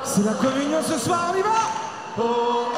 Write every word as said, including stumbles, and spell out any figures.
C'est la communion ce soir, on y va. Oh.